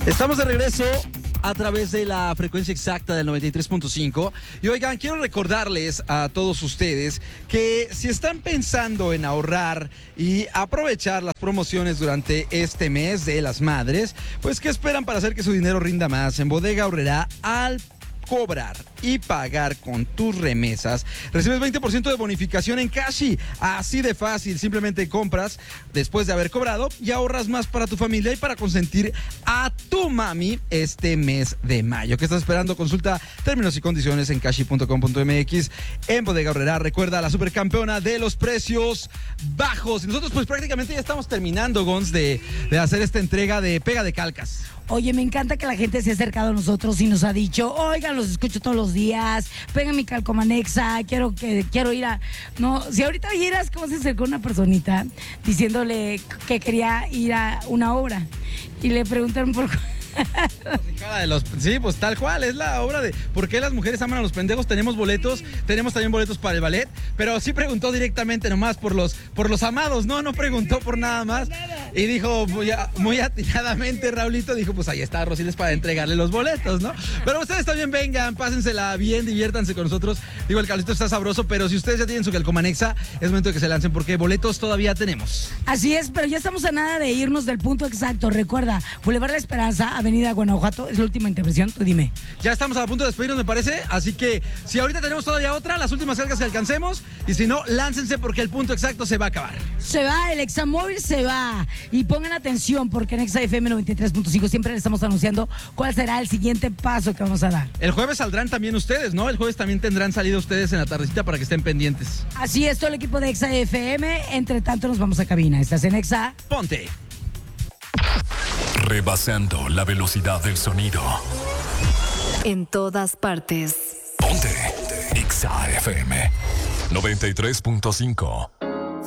Estamos de regreso a través de la frecuencia exacta del 93.5. Y oigan, quiero recordarles a todos ustedes que si están pensando en ahorrar y aprovechar las promociones durante este mes de las madres, pues ¿qué esperan para hacer que su dinero rinda más? En Bodega Aurrerá, al cobrar y pagar con tus remesas, recibes 20% de bonificación en Cashi. Así de fácil, simplemente compras después de haber cobrado y ahorras más para tu familia y para consentir a tu mami este mes de mayo. ¿Qué estás esperando? Consulta términos y condiciones en cashi.com.mx. En Bodega Aurrerá, recuerda, la supercampeona de los precios bajos. Y nosotros pues prácticamente ya estamos terminando, Gons, de hacer esta entrega de Pega de Calcas. Oye, me encanta que la gente se ha acercado a nosotros y nos ha dicho, oigan, los escucho todos los días, pega mi Calcomanexa, quiero ir a... No, si ahorita vieras cómo se acercó una personita diciéndole que quería ir a una obra y le preguntaron por... Sí, pues tal cual, es la obra de ¿por qué las mujeres aman a los pendejos? Tenemos boletos, tenemos también boletos para el ballet, pero sí preguntó directamente nomás por los amados, no preguntó por nada más. Y dijo muy atinadamente, Raulito dijo, pues ahí está Rosiles para entregarle los boletos, ¿no? Pero ustedes también vengan, pásensela bien, diviértanse con nosotros. Digo, el calorcito está sabroso, pero si ustedes ya tienen su Calcomanexa, es momento de que se lancen porque boletos todavía tenemos. Así es, pero ya estamos a nada de irnos del punto exacto. Recuerda, Boulevard La Esperanza, Avenida Guanajuato, es la última intervención, tú dime. Ya estamos a punto de despedirnos, me parece, así que si ahorita tenemos todavía otra, las últimas cargas que alcancemos, y si no, láncense porque el punto exacto se va a acabar. Se va, el Examóvil se va. Y pongan atención porque en Exa FM 93.5 siempre les estamos anunciando cuál será el siguiente paso que vamos a dar. El jueves saldrán también ustedes, ¿no? El jueves también tendrán salido ustedes en la tardecita para que estén pendientes. Así es, todo el equipo de Exa FM. Entre tanto, nos vamos a cabina. ¿Estás en Exa? Ponte. Rebasando la velocidad del sonido. En todas partes. Ponte. Exa FM 93.5.